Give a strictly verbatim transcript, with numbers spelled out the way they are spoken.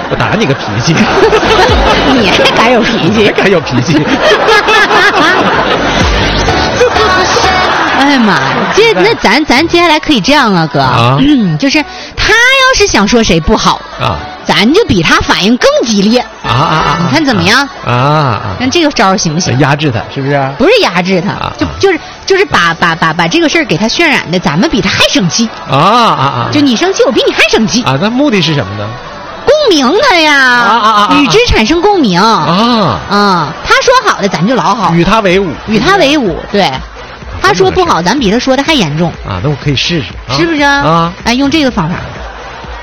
我打你个脾气。 你还敢有脾气？ 还敢有脾气？ 哎呀妈呀！这那咱咱接下来可以这样啊，哥， 啊嗯，就是他要是想说谁不好啊， 咱就比他反应更激烈啊啊啊！ 你看怎么样？ 啊啊！ 那这个招行不行？ 压制他是不是？ 不是压制他， 啊、 就就是就是把把把把这个事儿给他渲染的，咱们比他还生气啊啊啊！ 就你生气，我比你还生气啊！那目的是什么呢？ 共鸣他呀， 啊啊啊！ 与之产生共鸣啊啊！他说好的，咱就老好， 与他为伍， 与他为伍，对。他说不好，咱比他说的还严重啊！那我可以试试， 是不是啊？ 哎，用这个方法。